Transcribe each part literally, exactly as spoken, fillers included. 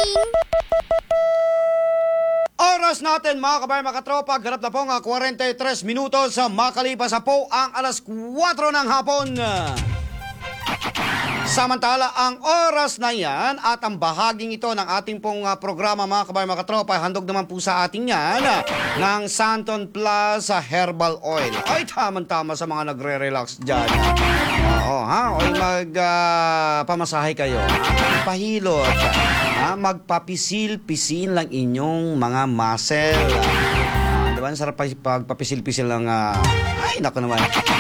Oras natin mga kabayan, mga katropa, ganap na po nga forty-three minutos sa makalipas sa po ang alas kwatro ng hapon. Samantala, ang oras na yan at ang bahaging ito ng ating pong uh, programa mga kabayan, mga katropa, handog naman po sa ating yan uh, ng Santon Plus uh, Herbal Oil. Ay, tama-tama sa mga nagre-relax dyan. Oo, ha? O mag-pamasahe uh, kayo. Ha? Pahilot. Ha? Magpapisil-pisil lang inyong mga muscle. Uh, diba? Sarap pagpapisil-pisil lang. Uh, ay, naku naman.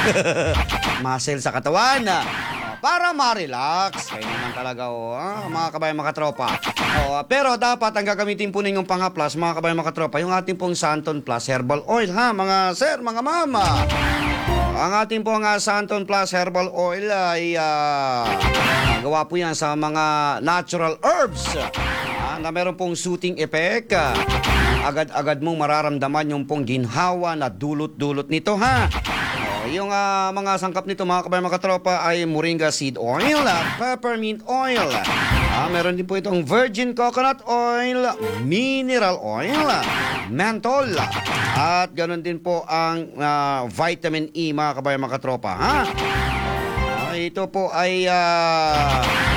Muscle sa katawan. Uh, para ma-relax. Kaya naman talaga, oh, ah, mga kabayan, mga katropa. Oh, pero dapat ang gagamitin po ninyong pang-plus, mga kabayan, mga katropa, yung ating pong Santon Plus Herbal Oil, ha, mga sir, mga mama. Oh, ang ating pong uh, Santon Plus Herbal Oil ay uh, gawa po yan sa mga natural herbs uh, na meron pong soothing effect. Uh, agad-agad mong mararamdaman yung pong ginhawa na dulot-dulot nito, ha. Yung uh, mga sangkap nito mga kabayan, mga katropa ay moringa seed oil, uh, peppermint oil. Uh, meron din po itong virgin coconut oil, mineral oil, uh, menthol. Uh, at ganoon din po ang uh, vitamin E mga kabayan, mga katropa. Ha? Uh, ito po ay uh,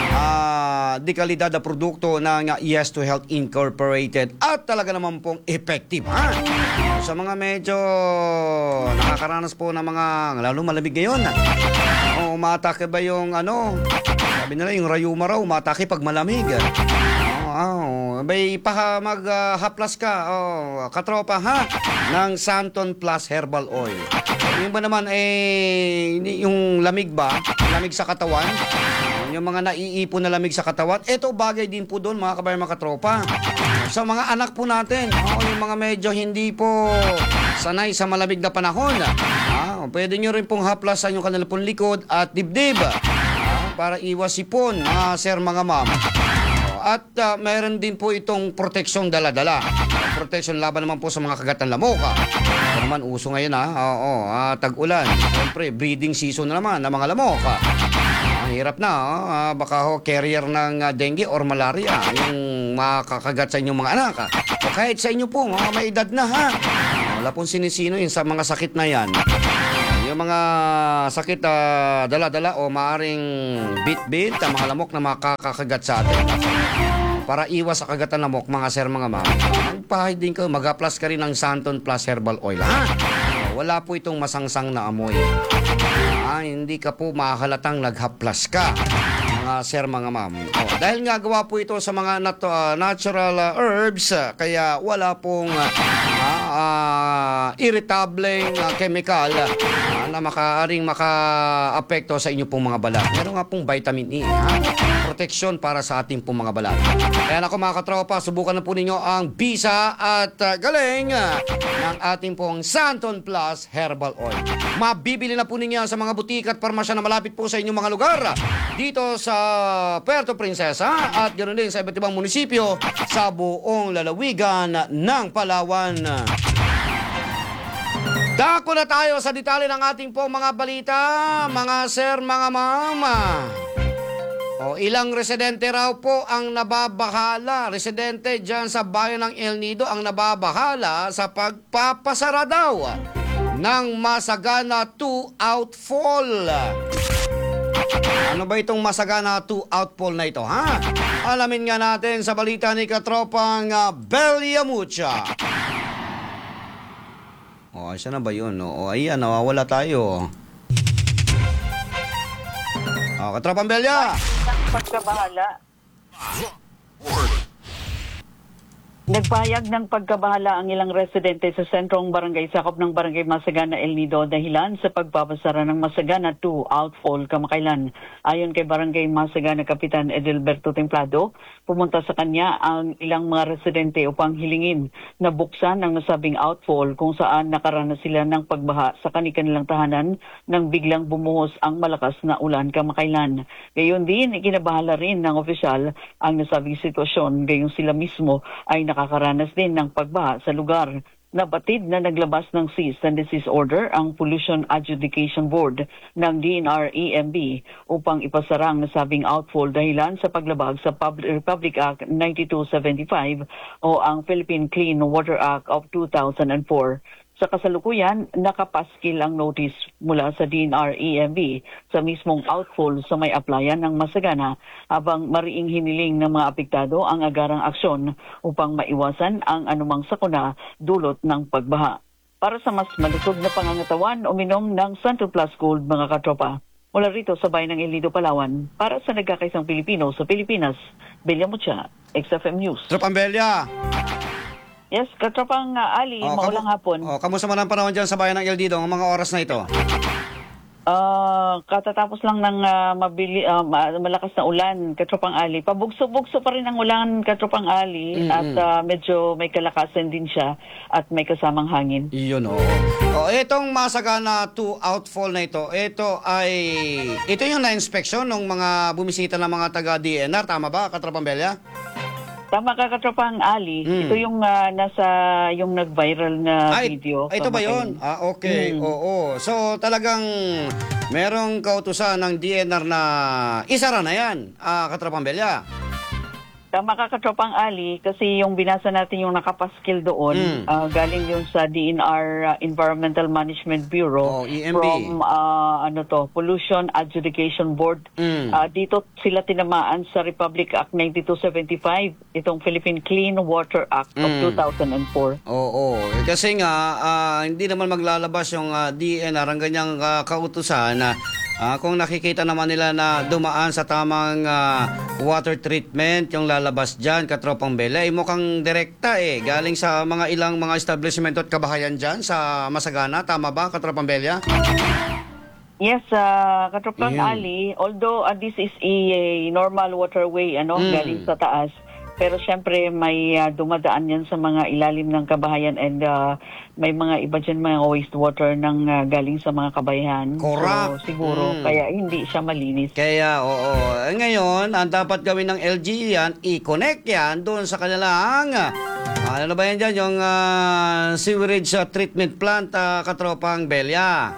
uh, di kalidad na produkto ng uh, Yes to Health Incorporated at talaga naman pong effective. Ha? Sa mga medyo nakakaranas po ng mga lalo malamig ngayon. O umatake ba yung ano? Sabi nila yung rayuma raw umatake pag malamig. Oh, oh, bay pa mag-haplas uh, ka. Oh, katropa ha ng Santon Plus Herbal Oil. Yung ba naman eh yung lamig ba? Lamig sa katawan. Yung mga naiipon na lamig sa katawan, ito bagay din po doon mga kabayan, mga katropa. Sa mga anak po natin, oh, yung mga medyo hindi po sanay sa malamig na panahon, ah, pwede nyo rin pong haplasan yung kanilang pong likod at dibdib ah, para iwas sipon, mga sir, mga ma'am. At uh, mayroon din po itong proteksyong dala-dala. Protection laban naman po sa mga kagat ng lamok. Ito naman uso ngayon ha, oo, ah, tag-ulan. Siyempre, breeding season na naman ng mga lamok. Ang hirap na, oh. uh, baka ho, carrier ng uh, dengue or malaria yung makakagat sa inyong mga anak. Ah. O kahit sa inyo po, mga may edad na ha. Wala pong sinisino yun sa mga sakit na yan. Yung mga sakit uh, dala-dala o maaring bit-bit, ang mga lamok na makakagat sa atin. Para iwas sa kagat ng lamok, mga sir, mga ma'am, magpahay din ka, mag-plus ka rin ng Santon Plus Herbal Oil. Ha? Wala po itong masangsang na amoy. Ah, hindi ka po mahalatang naghaplas ka, mga sir, mga ma'am. Oh, dahil nga gawa po ito sa mga nat uh, natural uh, herbs, uh, kaya wala pong uh, uh, irritableng uh, chemical uh, na makaaring maka-apekto sa inyo pong mga balat. Meron nga pong vitamin E, ha? Proteksyon para sa ating pong mga balat. Kaya nako mga katropa, subukan na po ninyo ang bisa at uh, galing uh, ng ating pong Santon Plus Herbal Oil. Mabibili na po ninyo sa mga butika at parmasya na malapit po sa inyong mga lugar dito sa Puerto Princesa at ganoon din sa iba't ibang munisipyo sa buong lalawigan ng Palawan. Dako na tayo sa detalye ng ating pong mga balita, mga sir, mga mama. O, ilang residente raw po ang nababahala, residente dyan sa bayan ng El Nido ang nababahala sa pagpapasara daw ng Masagana two outfall. Ano ba itong Masagana two outfall na ito, ha? Alamin nga natin sa balita ni katropang uh, Belia Mucha. O, isa na ba yun? O, ayan, nawawala tayo. O, katropang Belia! Pagkabahala. Nagpahayag ng pagkabahala ang ilang residente sa sentrong barangay sakop ng barangay Masagana El Nido dahilan sa pagpapasara ng Masagana two outfall kamakailan. Ayon kay barangay Masagana Kapitan Edelberto Templado, pumunta sa kanya ang ilang mga residente upang hilingin na buksan ang nasabing outfall kung saan nakaranas sila ng pagbaha sa kanilang tahanan nang biglang bumuhos ang malakas na ulan kamakailan. Gayon din, ikinabahala rin ng opisyal ang nasabing sitwasyon gayong sila mismo ay nakakaranas din ng pagbaha sa lugar. Nabatid na naglabas ng cease and desist order ang Pollution Adjudication Board ng D N R E M B upang ipasara ang nasabing outfall dahilan sa paglabag sa Pub- Republic Act ninety-two seventy-five o ang Philippine Clean Water Act of two thousand four. Sa kasalukuyan, nakapaskil ang notice mula sa D N R E M B sa mismong outfall sa may applyan ng Masagana habang mariing hiniling ng mga apektado ang agarang aksyon upang maiwasan ang anumang sakuna dulot ng pagbaha. Para sa mas malusog na pangangatawan, uminom ng Santo Plus Gold, mga katropa. Mula rito sa bayan ng El Nido, Palawan, para sa nagkakaisang Pilipino sa Pilipinas, Belia Mucha, X F M News. Trop Ambella. Yes, katropang uh, Ali, Oh, maulang kamu- hapon. Oh, kamusta man ang panahon dyan sa bayan ng El Nido, ang mga oras na ito? Ah, katatapos lang ng ah, mabili, ah, ma- malakas na ulan, katropang Ali. Pabugso-bugso pa rin ang ulan, katropang Ali, Mm-mm. at ah, medyo may kalakasan din siya at may kasamang hangin. Iyon, oo. Oh, itong Masagana two outfall na ito, ito ay, ito yung na-inspection ng mga bumisita ng mga taga-D N R, tama ba, Katropang Belia? Tama ka, katropang Ali. Mm. Ito yung ah, nasa yung nag-viral na Ay, video. ito ba yun? Kamakailan. Ah, okay, Mm. oo. So, talagang merong kautusan ng D N R na isara na yan, ah, Katropang Belia. Tama ka, katropang Ali, kasi yung binasa natin yung nakapaskil doon, Mm. ah, galing yun sa D N R ah, Environmental Management Oh, Bureau E M B. from ah, ano to, Pollution Adjudication Board. Mm. Ah, dito sila tinamaan sa Republic Act ninety-two seventy-five, itong Philippine Clean Water Act of Mm. two thousand four. Oo, eh, kasi nga ah, hindi naman maglalabas yung ah, D N R ang ganyang ah, kautusan na ah, kung nakikita naman nila na dumaan sa tamang ah, water treatment yung lalabas dyan, Katropang Bella, eh, mukhang direkta eh, galing sa mga ilang mga establishment at kabahayan dyan sa Masagana, tama ba, Katropang Bella? Yes, uh, katropang Yun. Ali, although uh, this is a, a normal waterway, ano, Mm. galing sa taas, pero syempre may uh, dumadaan yan sa mga ilalim ng kabahayan and uh, may mga iba dyan mga wastewater ng uh, galing sa mga kabahayan. Correct. So siguro, Mm. kaya hindi siya malinis. Kaya, oo. Eh, ngayon, ang dapat gawin ng L G yan, i-connect yan doon sa kanilang, ah, ano ba yan dyan, yung ah, sewerage ah, treatment plant, ah, Katropang Belia.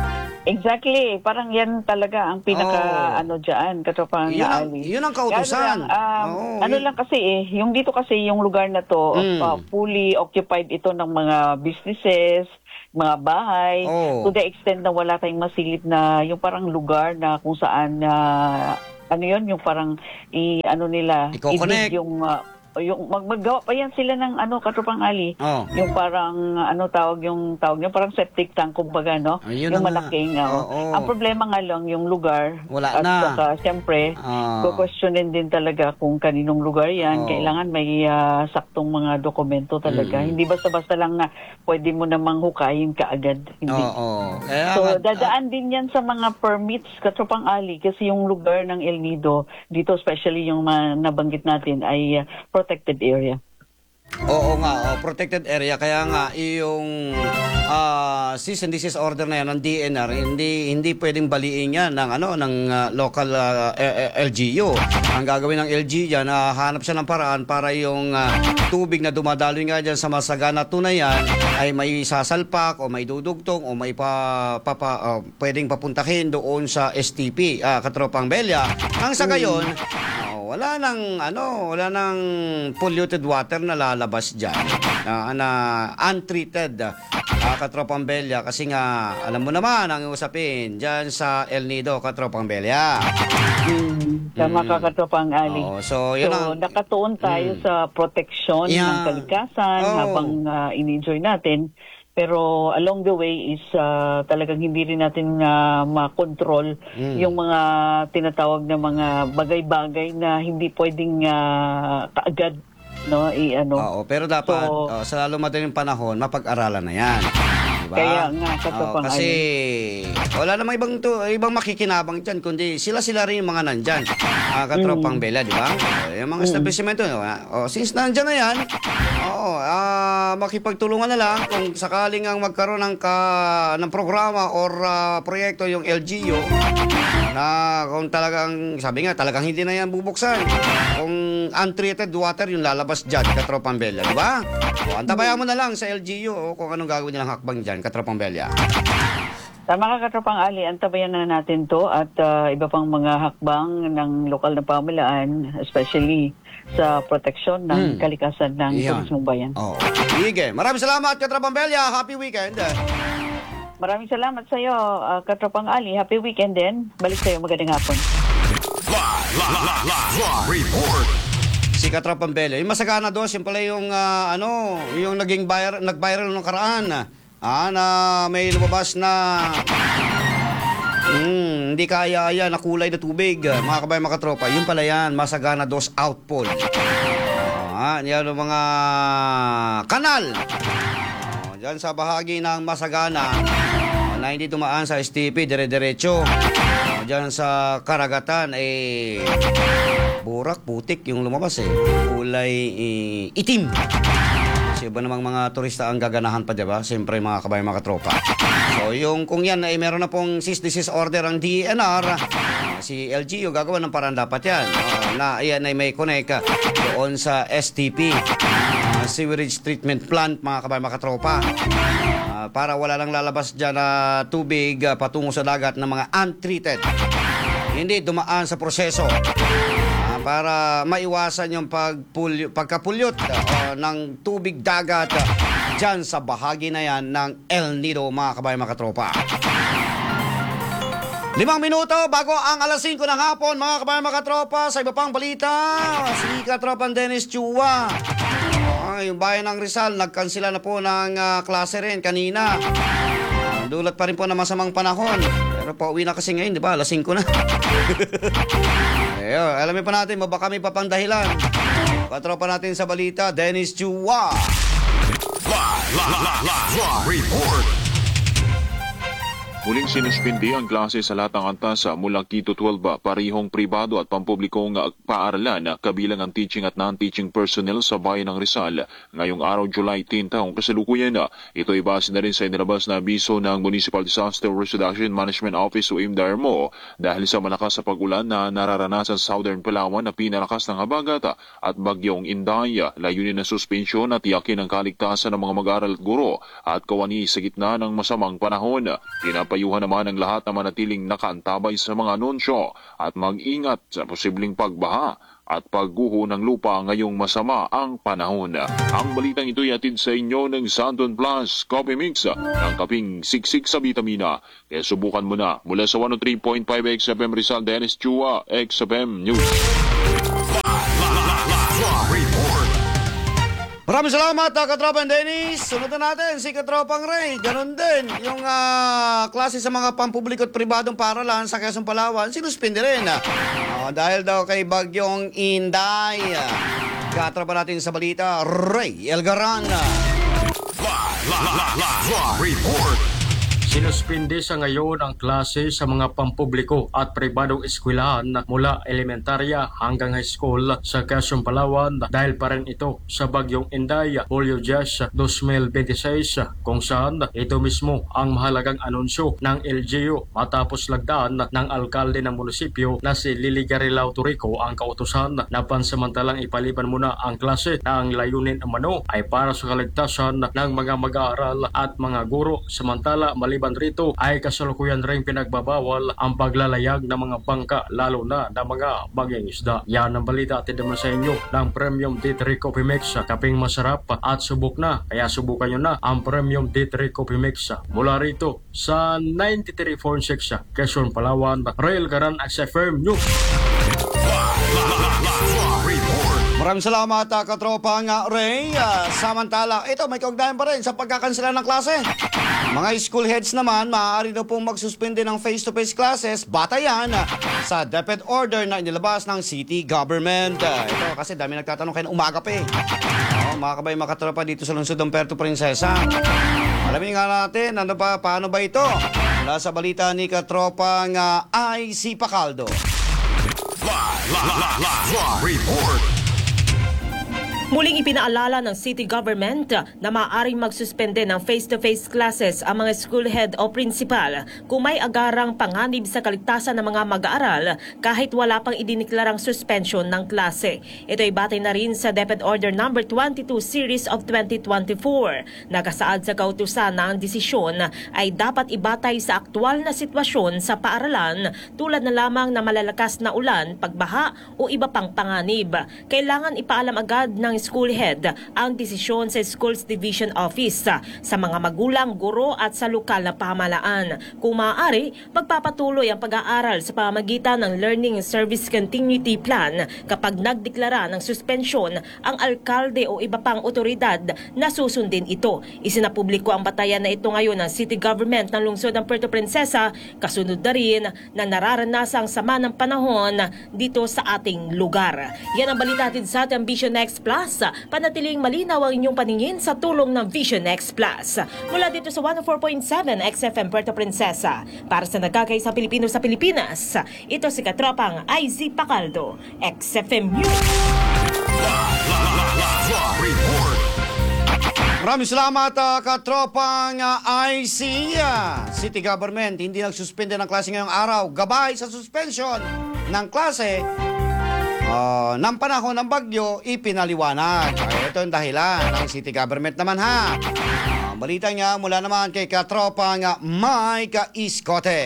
Exactly, parang yan talaga ang pinaka Oh. ano diyan, katropang Yun ang, Ali. yun ang Kaya kautusan. ano lang, um, Oo, ano yun- lang kasi eh, yung dito kasi yung lugar na to, Mm. uh, fully occupied ito ng mga businesses, mga bahay, Oh. to the extent na wala tayong masilip na yung parang lugar na kung saan na ano yun, yung parang i ano nila, I-coconnect. i-dig yung uh, yung mag maggawa pa yan sila ng ano, katropang Ali. Oh. Yung parang ano tawag yung tawag yung parang septic tank kumbaga, no? Ayun yung na nga. malaking oo. Oo. Ang problema nga lang yung lugar. Wala at na. saka siyempre, Ah. questionin din talaga kung kaninong lugar yan. Oo. Kailangan may ah, saktong mga dokumento talaga. Mm. Hindi basta-basta lang na pwede mo namang hukayin kaagad. Hindi. Oo. Kaya So, nga- dadaan din yan sa mga permits, katropang Ali, kasi yung lugar ng El Nido, dito especially yung mga nabanggit natin, ay ah, protected area. Oo nga, oh, protected area. Kaya nga, yung ah, cease and desist order na yan ng D N R, hindi hindi pwedeng baliin yan ng, ano, ng ah, local ah, eh, eh, L G U. Ang gagawin ng L G yan, ah, hanap siya ng paraan para yung ah, tubig na dumadaloy nga dyan sa Masagana two na yan, ay may sasalpak o may dudugtong o may pa, papa, ah, pwedeng papuntahin doon sa S T P, ah, Katropang Belia. Ang sa gayon, oh, wala nang ano, wala nang polluted water na lalabas diyan na, na untreated, uh, Katropang Belia, kasi nga alam mo naman ang usapin diyan sa El Nido, Katropang Belia. Mm, tama Mm. ka, katropang Ali. Oo, so yun So, ang nakatuon tayo Mm. sa proteksyon ng Yeah. kalikasan Oh. habang ah, in-enjoy natin. Pero along the way is ah, talagang hindi rin natin ah, makontrol Mm. yung mga tinatawag na mga bagay-bagay na hindi pwedeng ah, kaagad, no, i ano. Oo, pero dapat So- oh, sa lalo madaling panahon mapag-aralan na 'yan. 'Di Diba? Kaya nga, Oo, katropang kasi Ali. wala namang ibang, to, ibang makikinabang dyan, kundi sila-sila rin yung mga nandyan. Uh, katropang Mm. Bella, di ba? O, yung mga Mm. establishmento, o, since nandyan na yan, oo, ah, makipagtulungan na lang kung sakaling ang magkaroon ng, ka, ng programa or ah, proyekto yung L G U na kung talagang, sabi nga, talagang hindi na yan bubuksan. Kung untreated water yung lalabas dyan, katropang Bella, di ba? O, antabayan mo na lang sa L G U o kung anong gagawin nilang hakbang dyan, katropang Bella. Tama ka, katropang Ali, antabayan na natin to at ah, iba pang mga hakbang ng lokal na pamahalaan, especially sa proteksyon ng Mm. kalikasan ng Yan. turismong bayan. Oo. Sige. Maraming salamat, katropang Bella. Happy weekend. Maraming salamat sa iyo, ah, katropang Ali. Happy weekend din. Balik sa iyo, magandang hapon. Live, live, live, live, live report. Si katropang Bella. Yung masagana dos, yung pala yung, ah, ano, yung naging viral, nag-viral nung karaan. Ah, na may lumabas na mm, hindi kaya-aya na kulay na tubig. Mga kabayan, mga katropa. Yung pala yan, masagana dos outfall. Ah, yan yung mga kanal. Oh, dyan sa bahagi ng masagana, oh, na hindi tumaan sa S T P, dire-diretso. Oh, dyan sa karagatan, eh, burak, putik yung lumabas eh. Kulay eh, itim. Kasi iba namang mga turista ang gaganahan pa, diba? Siyempre mga kabayan, mga katropa. So yung kung yan ay meron na pong cease disease order ang D N R, si L G U gagawa ng parang dapat yan. Oh, na yan ay may connect ah, doon sa S T P, uh, Sewerage Treatment Plant, mga kabayan, mga katropa. Uh, para wala lang lalabas dyan na tubig uh, patungo sa dagat ng mga untreated. Hindi dumaan sa proseso. Para maiwasan yung pagpulyo, pagkapulyot uh, ng tubig dagat uh, dyan sa bahagi na yan ng El Nido, mga kabayan, mga katropa. Limang minuto bago ang alas singko ng hapon, mga kabayan, mga katropa. Sa iba pang balita, si katropang Dennis Chua, uh, yung bayan ng Rizal, nagkansila na po ng uh, klase rin kanina. Uh, dulat pa rin po ng masamang panahon. Pero pauwi na kasi ngayon, di ba? Alas singko na. Ayo, alamin pa natin, baka may papang dahilan. Katropa natin sa balita, Dennis Chua. Live, live, live, live, live report. Muling sinuspindi ang klase sa lahat ng antas mula K to twelve, parihong pribado at pampublikong paaralan kabilang ang teaching at non-teaching personnel sa bayan ng Rizal. Ngayong araw, July tenth, taong kasalukuyan, ito ay base na rin sa inilabas na abiso ng Municipal Disaster Risk Reduction Management Office o I M D A R M O dahil sa malakas sa pagulan na nararanasan sa Southern Palawan na pinalakas ng habagat at bagyong Inday. Layunin ng suspensyon at tiyakin ang kaligtasan ng mga mag-aaral at guro at kawani sa gitna ng masamang panahon. Pinapayuhan naman ang lahat na manatiling nakaantabay sa mga anunsyo at mag-ingat sa posibleng pagbaha at pagguho ng lupa ngayong masama ang panahon. Ang balitang ito ay atid sa inyo ng Santon Plus Coffee Mix ng kaping siksik sa vitamina. Kaya subukan mo na mula sa one oh three point five X F M Rizal, Dennis Chua, X F M News. Maraming salamat, uh, katropang Dennis. Sunod na natin si katropang Ray. Ganon din. Yung uh, klase sa mga pampubliko at pribadong paralan sa Quezon, Palawan, sinuspindi rin. Uh, dahil daw kay bagyong Inday. Uh, katropa natin sa balita, Ray Elgaran. Live, live, live, live report. Sinuspindi sa ngayon ang klase sa mga pampubliko at pribadong eskwelahan mula elementarya hanggang high school sa Quezon, Palawan dahil pa rin ito sa bagyong Inday, Hulyo twenty twenty-six, kung saan ito mismo ang mahalagang anunsyo ng L G U matapos lagdaan ng alkalde ng munisipyo na si Lily Garilao Turico ang kautusan na pansamantalang ipaliban muna ang klase na ang layunin umano ay para sa kaligtasan ng mga mag-aaral at mga guro, samantala maliban rito ay kasalukuyan ring pinagbabawal ang paglalayag ng mga bangka lalo na ng mga bagyang isda. Yan ang balita at naman sa inyo ng Premium D three Coffee Mix, kaping masarap at subok na, kaya subukan nyo na ang Premium D three Coffee Mix mula rito sa ninety-three point four six Quezon, Palawan. Rail Garan, X F M News. Maraming salamat, uh, katropang uh, Ray. Uh, samantala, ito may kaugnayan pa rin sa pagkakansela ng klase. Mga school heads naman, maaari daw pong magsuspende ng face-to-face classes batayan uh, sa DepEd order na inilabas ng city government. Uh, ito kasi dami nagtatanong kayo umaga pa eh. Oh, mga kabay, mga katropa dito sa lungsod ng Puerto Princesa. Alamin nga natin, ano ba, paano ba ito? Mula sa balita ni Katropang uh, I C Pacaldo. Muling ipinaalala ng city government na maaaring magsuspende ng face-to-face classes ang mga school head o principal kung may agarang panganib sa kaligtasan ng mga mag-aaral kahit wala pang idiniklarang suspension ng klase. Ito ay batay na rin sa DepEd Order number twenty-two Series of twenty twenty-four. Nakasaad sa kautusan na ang desisyon ay dapat ibatay sa aktwal na sitwasyon sa paaralan tulad na lamang na malalakas na ulan, pagbaha o iba pang panganib. Kailangan ipaalam agad ng school head ang desisyon sa Schools Division Office sa mga magulang, guro at sa lokal na pamahalaan. Kung maaari, magpapatuloy ang pag-aaral sa pamamagitan ng Learning Service Continuity Plan kapag nagdeklara ng suspensyon ang alkalde o iba pang otoridad na susundin ito. Isinapubliko ang batayan na ito ngayon ng City Government ng lungsod ng Puerto Princesa, kasunod na rin na nararanasang sama ng panahon dito sa ating lugar. Yan ang balita natin sa ating Vision X Plus. Panatiling malinaw ang inyong paningin sa tulong ng Vision X Plus. Mula dito sa one oh four point seven X F M Puerto Princesa. Para sa nagkakaisang Pilipino sa Pilipinas, ito si Katropang I Z Pacaldo, X F M News. Maraming salamat, uh, Katropang uh, I C. Uh, City Government hindi nagsuspende ng klase ngayong araw. Gabay sa suspension ng klase Uh, ng panahon ng bagyo, ipinaliwanag. Ay, ito ang dahilan ng City Government naman ha. Ang uh, balita niya mula naman kay Katropang uh, Mike Iskote.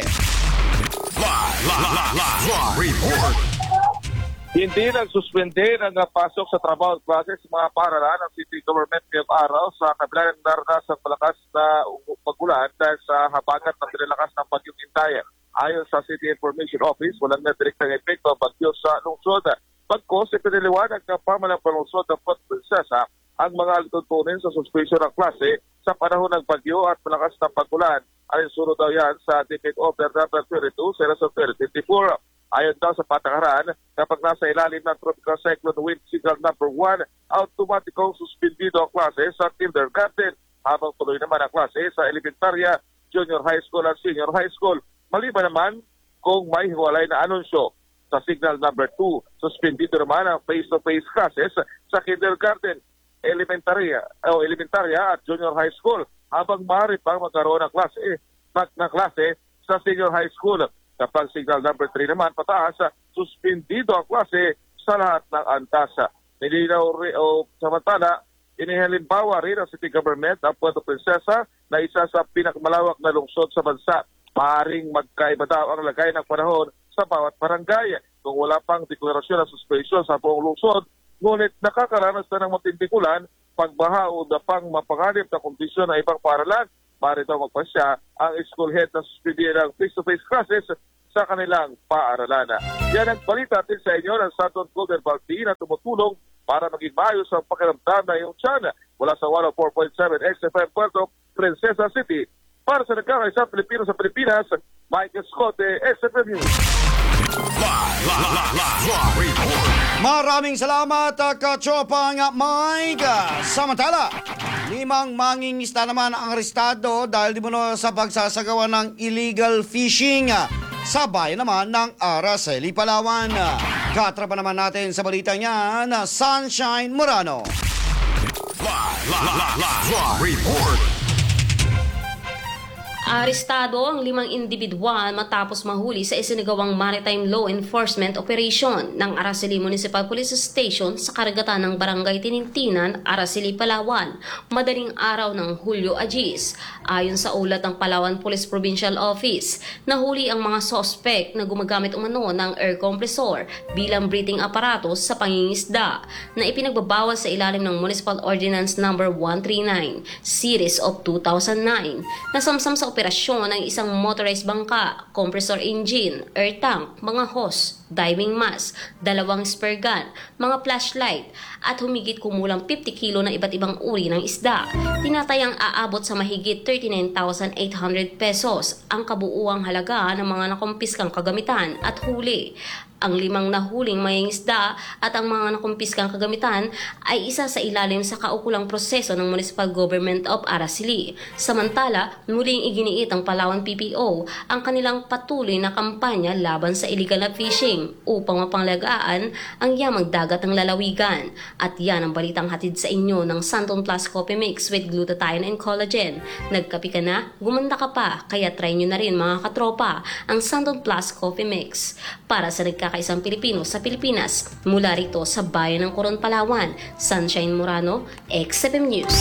Hindi nagsuspende ng pasok sa trabaho at klase sa mga paaralan ng City Government ngayong araw sa kabila ng naranasan malakas na pagulan dahil sa habagat na pinalakas ng bagyong Intayan. Ayon sa City Information Office, walang na direktang epekto ang bagyo sa lungsod. Pagkos, ipiniliwanag ng pamalang panlungsod ng Puerto Princesa ang mga tuntunin sa suspension ng klase sa panahon ng bagyo at malakas na pagulan. Alinsunod daw yan sa DepEd Order number twenty-two, Series of twenty twenty-four. Ayon daw sa patakaran, kapag nasa ilalim ng Tropical Cyclone Wind Signal number one, automatikong suspendido ang klase sa kindergarten habang tuloy naman ang klase sa elementarya, junior high school at senior high school. Maliban naman kung may hiwalay na anunsyo. Sa signal number two, suspendido naman ang face-to-face classes sa kindergarten, elementarya, o elementarya at junior high school habang maaari pang magkaroon ng klase, ng klase sa senior high school. Kapag signal number three naman pataas, suspendido ang klase sa lahat ng antas. Nilinaw o samantala, inihalimbawa rin ang City Government ang Puerto Princesa na isa sa pinakamalawak na lungsod sa bansa. Maaring magkaiba daw ang lagay ng panahon sa bawat barangay kung wala pang deklarasyon ng suspension sa buong lungsod, ngunit nakakaranas na ng matinding ulan, pagbaha o dapang mapanganib na kondisyon ng ibang paaralan. Maaari daw magpasya ang school head na suspendihan ng face-to-face classes sa kanilang paaralan. Yan ang balita natin sa inyo ng Santon Golden Balti na tumutulong para maging maayos ang pakiramdam na iyong tiyan. Mula sa one oh four point seven X F M Puerto Princesa City. Para sa nagkakaisang Pilipino sa Pilipinas, Mike Escote, S F M News. Maraming salamat, Katropang Mike. Samantala, limang mangingisda naman ang arestado dahil di mo sa pagsasagawa ng illegal fishing sa bayan naman ng Araceli, Palawan. Katra pa naman natin sa balita niya na Sunshine Morano. Arestado ang limang individual matapos mahuli sa isinagawang maritime law enforcement operation ng Araceli Municipal Police Station sa karagatan ng Barangay Tinintinan, Araceli, Palawan, madaling araw ng Hulyo Agis. Ayon sa ulat ng Palawan Police Provincial Office, nahuli ang mga suspect na gumagamit umano ng air compressor bilang breathing apparatus sa pangingisda na ipinagbabawal sa ilalim ng Municipal Ordinance number one thirty-nine, Series of two thousand nine, na samsam sa operasyon ng isang motorized bangka, compressor engine, air tank, mga hose, diving mask, dalawang spear gun, mga flashlight, at humigit kumulang fifty kilo ng iba't ibang uri ng isda. Tinatayang aabot sa mahigit thirty-nine thousand eight hundred pesos ang kabuuang halaga ng mga nakumpiskang kagamitan at huli. Ang limang nahuling mangingisda at ang mga nakumpiskang kagamitan ay isa sa ilalim sa kaukulang proseso ng Municipal Government of Araceli. Samantala, muling iginiit ng Palawan P P O ang kanilang patuloy na kampanya laban sa illegal na fishing upang mapangalagaan ang yamang dagat ng lalawigan. At yan ang balitang hatid sa inyo ng Santon Plus Coffee Mix with glutathione and collagen. Nagkapi ka na, gumanda ka pa, kaya try nyo na rin mga katropa ang Santon Plus Coffee Mix. Para sa nagkakaisang Pilipino sa Pilipinas, mula rito sa bayan ng Coron, Palawan, Sunshine Morano, X F M News.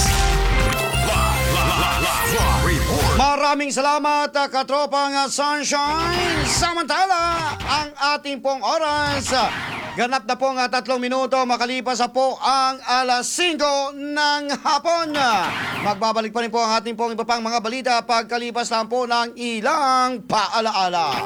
Maraming salamat, uh, katropang uh, Sunshine. Samantala, ang ating pong oras, uh, ganap na pong uh, tatlong minuto, makalipas na po ang alas singko ng hapon. Magbabalik pa rin po ang ating pong iba pang mga balita pagkalipas lang po ng ilang paalaala.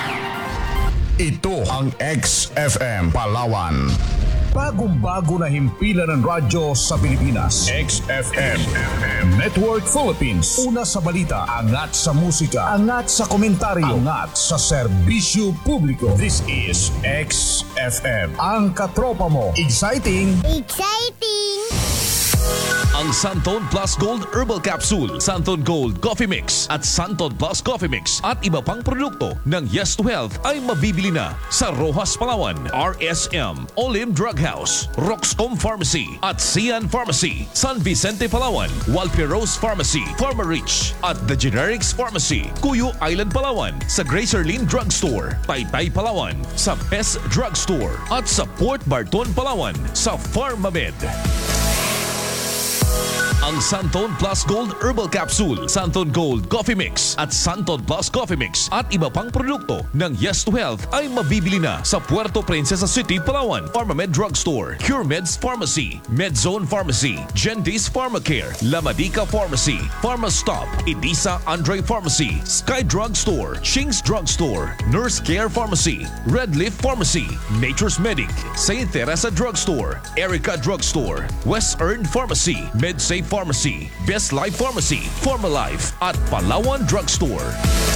Ito ang X F M Palawan. Bagong-bago na himpilan ng radyo sa Pilipinas. X F M Network Philippines. Una sa balita, angat sa musika, angat sa komentaryo, angat sa serbisyo publiko. This is X F M. Ang katropa mo. Exciting! Exciting! Ang Santon Plus Gold Herbal Capsule, Santon Gold Coffee Mix at Santon Plus Coffee Mix at iba pang produkto ng Yes to Health ay mabibili na sa Rojas, Palawan, R S M, Olim Drug House, Roxcom Pharmacy at Sian Pharmacy, San Vicente, Palawan, Walperos Pharmacy, Pharmarich at The Generics Pharmacy, Cuyo Island, Palawan, sa Gracerlin Drugstore, Taytay, Palawan, sa Best Drugstore at sa Port Barton, Palawan, sa Pharmamed. Ang Santon Plus Gold Herbal Capsule, Santon Gold Coffee Mix at Santon Plus Coffee Mix at iba pang produkto ng Yes to Health ay mabibili na sa Puerto Princesa City, Palawan, Pharmamed Drugstore, CureMeds Pharmacy, Medzone Pharmacy, Gentis Pharmacare, La Medica Pharmacy, Pharmastop, Edisa Andre Pharmacy, Sky Drugstore, Shing's Drugstore, Nurse Care Pharmacy, Red Leaf Pharmacy, Nature's Medic, Saint Teresa Drugstore, Erica Drugstore, West Earn Pharmacy, MedSafe Pharmacy, Best Life Pharmacy, Pharmalife at Palawan Drugstore.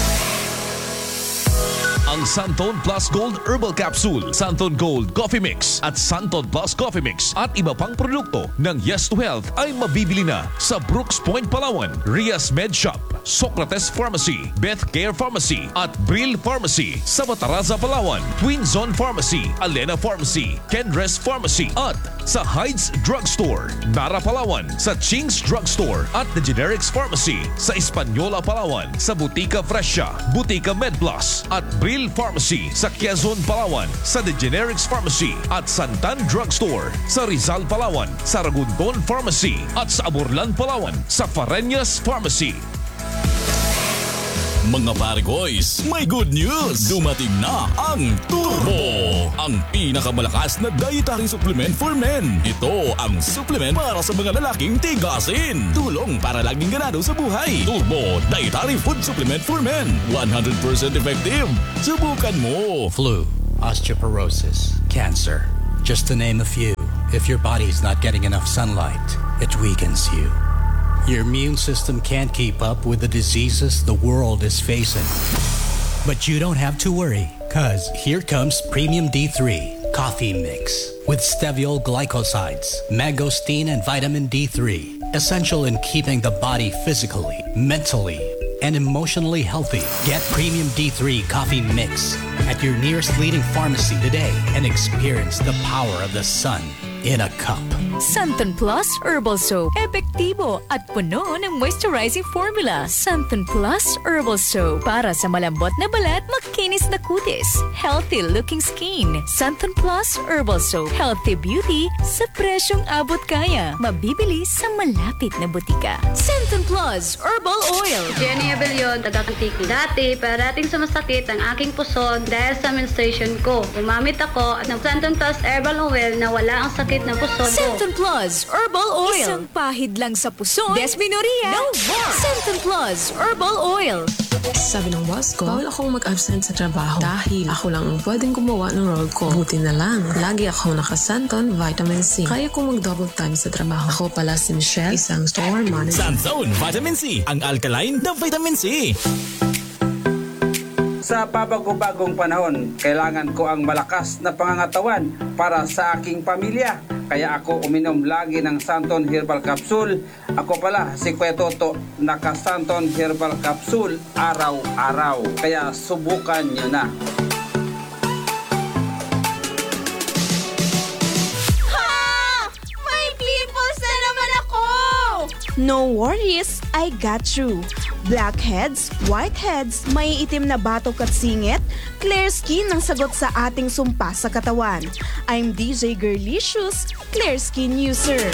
Ang Santon Plus Gold Herbal Capsule, Santon Gold Coffee Mix at Santon Plus Coffee Mix at iba pang produkto ng Yes to Health ay mabibili na sa Brooks Point, Palawan, Rias Med Shop, Socrates Pharmacy, Beth Care Pharmacy at Brill Pharmacy sa Mataraza, Palawan, Twin Zone Pharmacy, Alena Pharmacy, Kendres Pharmacy at sa Heights Drugstore, Nara, Palawan, sa Ching's Drugstore at The Generics Pharmacy sa Hispaniola, Palawan, sa Butika Fresha, Butika MedPlus at Brill Pharmacy sa Quezon, Palawan, sa The Generics Pharmacy at Santan Drugstore sa Rizal, Palawan, sa Ragundon Pharmacy at sa Aburlan, Palawan, sa Fareñas Pharmacy. Mga pare-goys, may good news! Dumating na ang Turbo! Ang pinakamalakas na dietary supplement for men. Ito ang supplement para sa mga lalaking tigasin. Tulong para laging ganado sa buhay. Turbo Dietary Food Supplement for Men. one hundred percent effective. Subukan mo! Flu, osteoporosis, cancer. Just to name a few. If your body is not getting enough sunlight, it weakens you. Your immune system can't keep up with the diseases the world is facing. But you don't have to worry, cause here comes Premium D three Coffee Mix with steviol glycosides, mangosteen and vitamin D three, essential in keeping the body physically, mentally, and emotionally healthy. Get Premium D three Coffee Mix at your nearest leading pharmacy today and experience the power of the sun in a cup. Santon Plus Herbal Soap. Epektibo at puno ng moisturizing formula. Santon Plus Herbal Soap. Para sa malambot na balat, makinis na kutis. Healthy looking skin. Santon Plus Herbal Soap. Healthy beauty sa presyong abot kaya. Mabibili sa malapit na butika. Santon Plus Herbal Oil. Jenny Abellion, taga-Kantiki. Dati, parating sa masakit ang aking puson dahil sa menstruation ko. Gumamit ako ng Santon Plus Herbal Oil na wala ang sakit ng puson ko. Santon Plus Herbal Oil. Isang pahid lang sa puson. Desmenoria. No more. Santon Plus Herbal Oil. Sabi ng boss ko, bawal akong mag-absent sa trabaho dahil ako lang ang pwedeng gumawa ng role ko. Buti na lang, lagi akong naka-Santon Vitamin C. Kaya kong mag-double time sa trabaho. Ako pala si Michelle, isang store manager. Santon Vitamin C, ang alkaline na vitamin C. Sa pabago-bagong panahon, kailangan ko ang malakas na pangangatawan para sa aking pamilya. Kaya ako uminom lagi ng Santon Herbal Capsule. Ako pala si Kuya Toto, naka Santon Herbal Capsule araw-araw. Kaya subukan nyo na. No worries, I got you. Blackheads, whiteheads, may itim na batok at singit, clear skin ang sagot sa ating sumpa sa katawan. I'm D J Girlicious, clear skin user.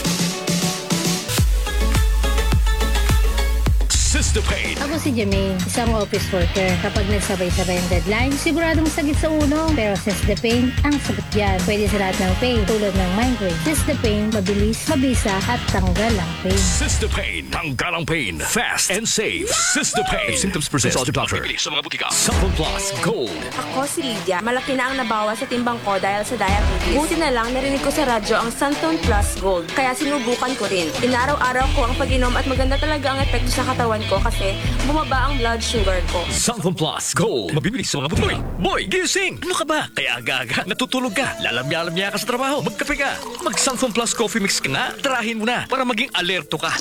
Sistapain. Ako si Jamie, isang office worker. Kapag nagsabay-sabay ang deadline, siguradong sakit sa ulo. Pero Sistapain, ang sagot yan. Pwede sa lahat ng pain, tulad ng migraine. Sistapain, mabilis, mabisa, at tanggal ang pain. Sistapain. Tanggal ang pain. Fast and safe. Sistapain. If symptoms persist, consult your doctor. Bibili sa mga butika. Santon Plus Gold. Ako si Lydia. Malaki na ang nabawas sa timbang ko dahil sa diabetes. Buti na lang narinig ko sa radyo ang Santon Plus Gold. Kaya sinubukan ko rin. Inaraw-araw ko ang pag-inom at maganda talaga ang epekto sa katawan ko kasi bumaba ang blood sugar ko. Santon Plus Gold. Mabibili sa mga butika. Boy, gising! Ano ka ba? Kaya aga-aga, natutulog ka. Lalamya-lamya ka sa trabaho. Magkape ka. Mag Santon Plus Coffee Mix ka nga. Tarahin mo na para maging alerto ka.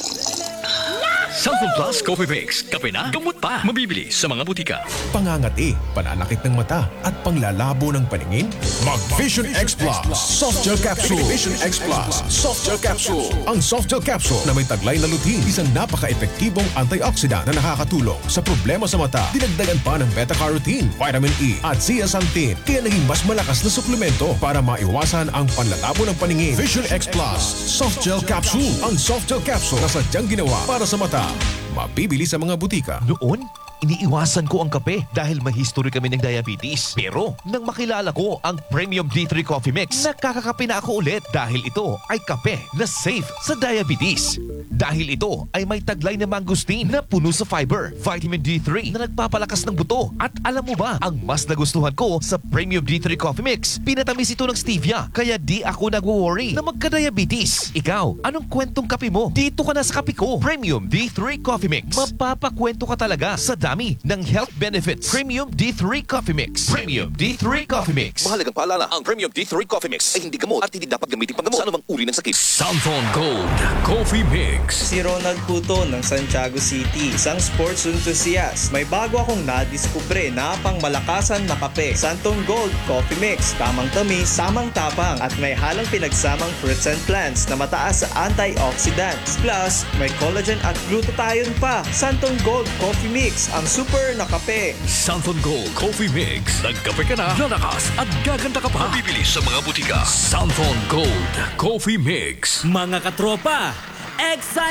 Santon Plus Coffee Mix. Kape na, gamot pa. Mabibili sa mga butika. Pangangati, pananakit ng mata, at panglalabo ng paningin? Mag Vision X Plus Soft Gel Capsule. Vision X Plus Soft Gel Capsule. Ang Soft Gel Capsule na may taglay na lutein, isang napaka-epektibong antioxidant na nakakatulong sa problema sa mata. Dinagdagan pa ng beta-carotene, vitamin E, at zeaxanthin, kaya naging mas malakas na suplemento para maiwasan ang panlalabo ng paningin. Vision X Plus Soft Gel Capsule. Ang Soft Gel Capsule na sadyang ginawa para sa mata. Mabibili sa mga butika. Noon, iniiwasan ko ang kape dahil may history kami ng diabetes. Pero nang makilala ko ang Premium D three Coffee Mix, nakakakape na ako ulit dahil ito ay kape na safe sa diabetes. Dahil ito ay may taglay na mangosteen na puno sa fiber, vitamin D three na nagpapalakas ng buto. At alam mo ba, ang mas nagustuhan ko sa Premium D three Coffee Mix, pinatamis ito ng stevia, kaya di ako nagwo-worry na magka-diabetes. Ikaw, anong kwentong kape mo? Dito ka na sa kape ko. Premium D three Coffee Mix. Mapapakwento ka talaga sa dami ng health benefits. Premium D three Coffee Mix. Premium D three Coffee Mix. Mahalagang paalala, ang Premium D three Coffee Mix ay hindi gamot at hindi dapat gamitin panggamot sa anumang uri ng sakit. Santon Gold Coffee Mix. Si Ronald Puto ng Santiago City, isang sports enthusiast. May bago akong nadiskubre na pangmalakasan na kape. Santon Gold Coffee Mix. Tamang tamis, tamang tapang, at may halang pinagsamang fruits and plants na mataas sa antioxidants. Plus, may collagen at glutathione pa. Santon Gold Coffee Mix, ang super na kape. Santon Gold Coffee Mix. Nagkape ka na, lalakas at gaganda ka pa. Mabibili sa mga butika. Santon Gold Coffee Mix. Mga katropa, excited